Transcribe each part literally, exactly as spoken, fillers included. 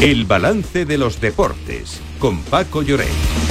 El balance de los deportes con Paco Lloret.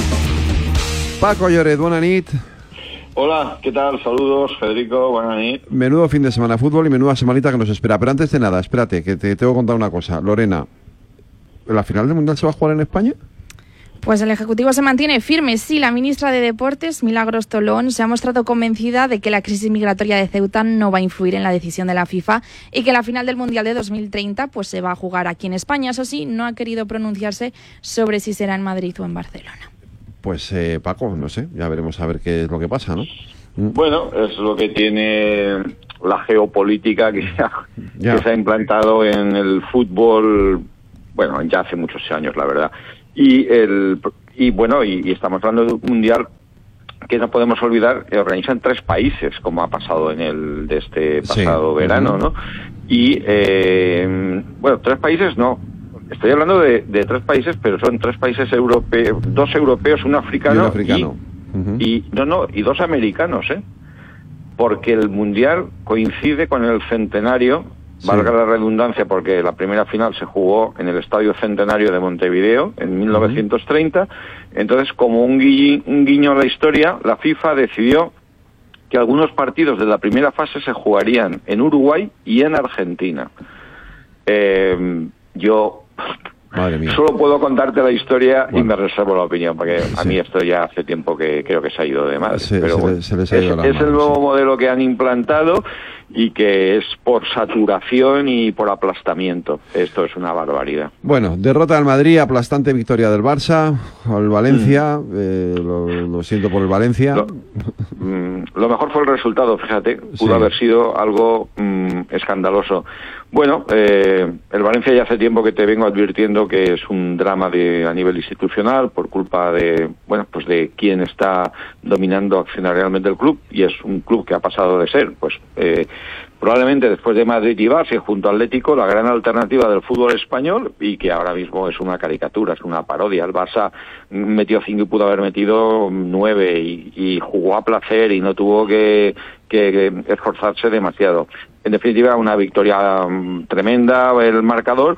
Paco Lloret, buena nit. Hola, ¿qué tal? Saludos, Federico, buena nit. Menudo fin de semana fútbol y menuda semanita que nos espera. Pero antes de nada, espérate, que te tengo que contar una cosa. Lorena, ¿la final del Mundial se va a jugar en España? Pues el Ejecutivo se mantiene firme. Sí, la ministra de Deportes, Milagros Tolón, se ha mostrado convencida de que la crisis migratoria de Ceuta no va a influir en la decisión de la FIFA y que la final del Mundial de dos mil treinta pues se va a jugar aquí en España. Eso sí, no ha querido pronunciarse sobre si será en Madrid o en Barcelona. Pues eh, Paco, no sé, ya veremos a ver qué es lo que pasa, ¿no? Bueno, es lo que tiene la geopolítica que se ha, ya. que se ha implantado en el fútbol, bueno, ya hace muchos años, la verdad. Y el y bueno, y, y estamos hablando de un mundial que no podemos olvidar, que organizan tres países, como ha pasado en el de este pasado sí. verano, ¿no? Y, eh, bueno, tres países no. Estoy hablando de, de tres países, pero son tres países europeos, dos europeos, un africano, y, un africano. Y, uh-huh. y no, no, y dos americanos, ¿eh? Porque el mundial coincide con el centenario, sí. valga la redundancia, porque la primera final se jugó en el Estadio Centenario de Montevideo en mil novecientos treinta. Uh-huh. Entonces, como un guiño, un guiño a la historia, la FIFA decidió que algunos partidos de la primera fase se jugarían en Uruguay y en Argentina. Eh, yo Madre mía. Solo puedo contarte la historia bueno. y me reservo la opinión, porque sí. a mí esto ya hace tiempo que creo que se ha ido de madre. Se, Pero se, bueno, se les ha ido es, la es madre, el nuevo sí. modelo que han implantado y que es por saturación y por aplastamiento. Esto es una barbaridad. Bueno, derrota del Madrid, aplastante victoria del Barça, al Valencia, mm. eh, lo, lo siento por el Valencia. Lo, mm, lo mejor fue el resultado, fíjate, pudo sí. haber sido algo mm, escandaloso. Bueno, eh, el Valencia ya hace tiempo que te vengo advirtiendo que es un drama de a nivel institucional por culpa de, bueno, pues de quién está dominando accionarialmente el club, y es un club que ha pasado de ser, pues, eh, probablemente después de Madrid y Barça, junto a Atlético, la gran alternativa del fútbol español, y que ahora mismo es una caricatura, es una parodia. El Barça metió cinco y pudo haber metido nueve y, y jugó a placer y no tuvo que, que, que esforzarse demasiado. En definitiva, una victoria um, tremenda, el marcador.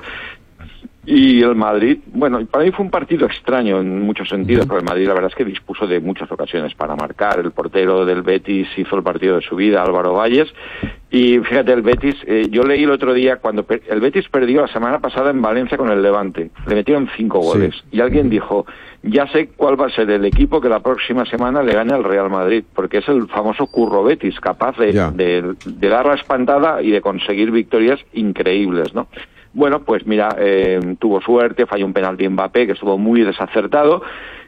Y el Madrid, bueno, para mí fue un partido extraño en muchos sentidos, porque el Madrid la verdad es que dispuso de muchas ocasiones para marcar. El portero del Betis hizo el partido de su vida, Álvaro Valles, y fíjate, el Betis, eh, yo leí el otro día, cuando per- el Betis perdió la semana pasada en Valencia con el Levante, le metieron cinco goles, sí. y alguien dijo, ya sé cuál va a ser el equipo que la próxima semana le gane al Real Madrid, porque es el famoso Curro Betis, capaz de, de, de dar la espantada y de conseguir victorias increíbles, ¿no? Bueno, pues mira, eh, tuvo suerte, falló un penalti Mbappé que estuvo muy desacertado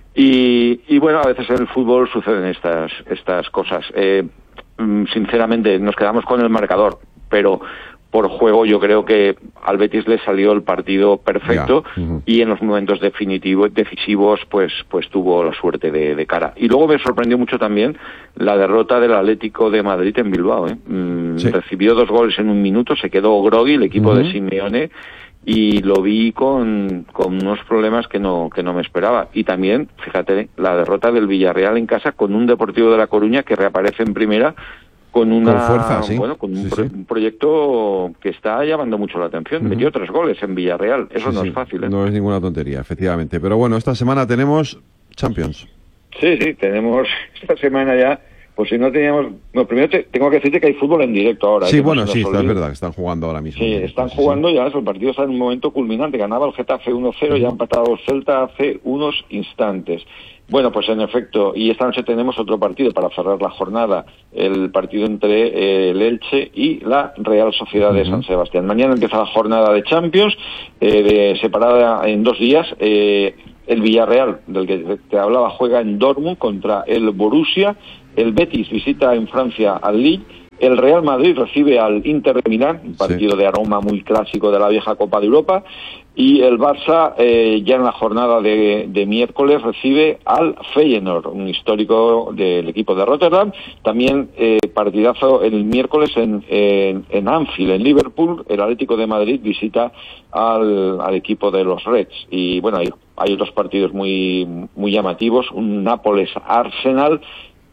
y, y bueno, a veces en el fútbol suceden estas estas cosas. Eh, sinceramente, nos quedamos con el marcador, pero por juego yo creo que al Betis le salió el partido perfecto yeah. uh-huh. y en los momentos definitivos, decisivos, pues pues tuvo la suerte de, de cara. Y luego me sorprendió mucho también la derrota del Atlético de Madrid en Bilbao. ¿eh? Mm, sí. Recibió dos goles en un minuto, se quedó groggy el equipo uh-huh. de Simeone y lo vi con, con unos problemas que no que no me esperaba. Y también, fíjate, la derrota del Villarreal en casa con un Deportivo de La Coruña que reaparece en primera con una con fuerza, sí. bueno con un, sí, pro, sí. un proyecto que está llamando mucho la atención. Uh-huh. Metió tres goles en Villarreal, eso sí, no sí. es fácil, ¿eh? No es ninguna tontería, efectivamente. Pero bueno, esta semana tenemos Champions. Sí, sí, tenemos esta semana ya. Pues si no teníamos... No, primero te, tengo que decirte que hay fútbol en directo ahora. Sí, ¿eh? bueno, no sí, está, es verdad, que están jugando ahora mismo. Sí, están sí, jugando sí. ya, el partido está en un momento culminante. Ganaba el Getafe uno cero, uh-huh. ya ha empatado el Celta hace unos instantes. Bueno, pues en efecto, y esta noche tenemos otro partido para cerrar la jornada, el partido entre eh, el Elche y la Real Sociedad uh-huh. de San Sebastián. Mañana empieza la jornada de Champions, eh, de, separada en dos días. Eh, el Villarreal, del que te hablaba, juega en Dortmund contra el Borussia. El Betis visita en Francia al Lille. El Real Madrid recibe al Inter de Milán, un partido sí. de aroma muy clásico de la vieja Copa de Europa. Y el Barça, eh, ya en la jornada de, de miércoles, recibe al Feyenoord, un histórico del equipo de Rotterdam. También eh, partidazo el miércoles en, en, en Anfield, en Liverpool. El Atlético de Madrid visita al, al equipo de los Reds. Y bueno, hay, hay otros partidos muy, muy llamativos. Un Nápoles-Arsenal.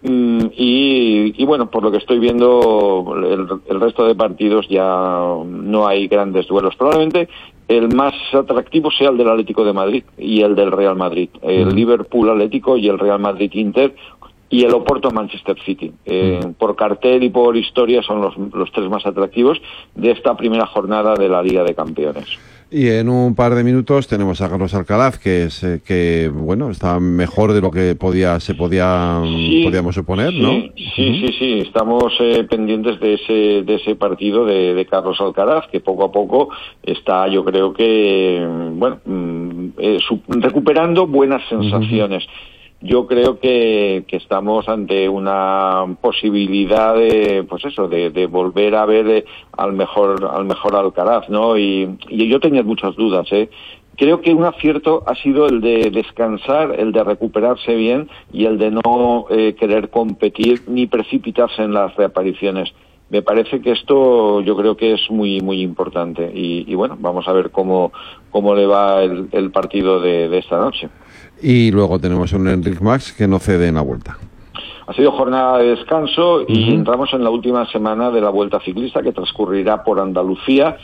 Mm, y, y bueno, por lo que estoy viendo, el, el resto de partidos ya no hay grandes duelos. Probablemente el más atractivo sea el del Atlético de Madrid y el del Real Madrid. El mm. Liverpool Atlético y el Real Madrid Inter y el Oporto Manchester City. Eh, mm. Por cartel y por historia son los, los tres más atractivos de esta primera jornada de la Liga de Campeones. Y en un par de minutos tenemos a Carlos Alcaraz, que es eh, que bueno, está mejor de lo que podía se podía sí, podíamos suponer, sí, ¿no? Sí, uh-huh. sí, sí. Estamos eh, pendientes de ese de ese partido de, de Carlos Alcaraz, que poco a poco está, yo creo que bueno, eh, su, recuperando buenas sensaciones. Uh-huh. Yo creo que, que estamos ante una posibilidad de, pues eso, de, de volver a ver al mejor, al mejor Alcaraz, ¿no? Y, y yo tenía muchas dudas, ¿eh? Creo que un acierto ha sido el de descansar, el de recuperarse bien y el de no eh, querer competir ni precipitarse en las reapariciones. Me parece que esto yo creo que es muy muy importante y, y bueno, vamos a ver cómo, cómo le va el, el partido de, de esta noche. Y luego tenemos un Enric Mas que no cede en la Vuelta. Ha sido jornada de descanso y uh-huh. entramos en la última semana de la Vuelta Ciclista, que transcurrirá por Andalucía.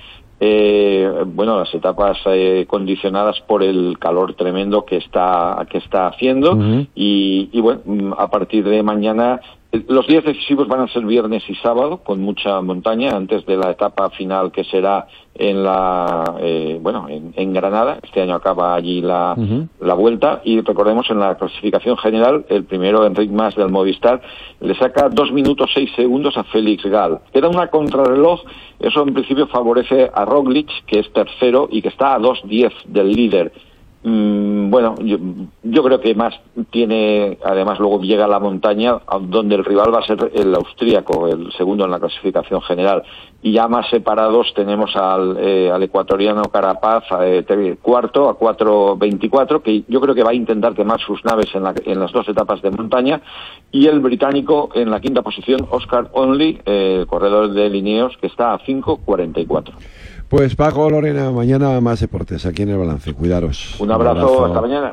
Eh, bueno, las etapas eh, condicionadas por el calor tremendo que está que está haciendo uh-huh. y, y bueno, a partir de mañana los días decisivos van a ser viernes y sábado con mucha montaña antes de la etapa final que será en la eh, bueno en, en Granada. Este año acaba allí la, uh-huh. la Vuelta y recordemos en la clasificación general el primero Enric Mas del Movistar le saca dos minutos seis segundos a Félix Gall. Queda una contrarreloj, eso en principio favorece a Roglic, que es tercero y que está a dos diez del líder. Mm, bueno, yo, yo creo que más tiene, además luego llega a la montaña donde el rival va a ser el austríaco, el segundo en la clasificación general, y ya más separados tenemos al, eh, al ecuatoriano Carapaz eh, cuarto a cuatro veinticuatro, que yo creo que va a intentar quemar sus naves en, la, en las dos etapas de montaña, y el británico en la quinta posición Oscar Onley, eh, corredor de Lineos, que está a cinco cuarenta y cuatro. Pues Paco, Lorena, mañana más deportes aquí en El Balance. Cuidaros. Un abrazo, Un abrazo. Hasta mañana.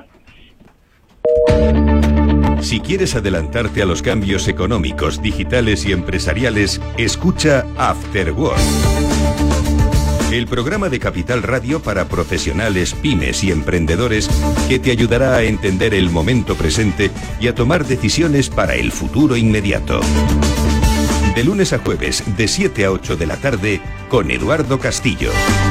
Si quieres adelantarte a los cambios económicos, digitales y empresariales, escucha After Work. El programa de Capital Radio para profesionales, pymes y emprendedores que te ayudará a entender el momento presente y a tomar decisiones para el futuro inmediato. De lunes a jueves, de siete a ocho de la tarde, con Eduardo Castillo.